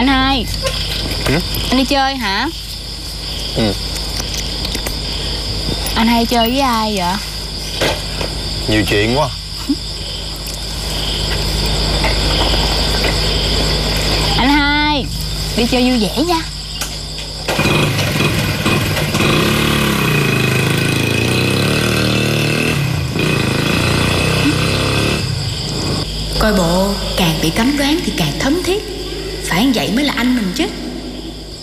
Hai. Anh đi chơi hả? Anh hay chơi với ai vậy? Nhiều chuyện quá. Anh Hai, đi chơi vui vẻ nha. Coi bộ càng bị cấm đoán thì càng thấm thiết. Phải như vậy mới là anh mình chứ.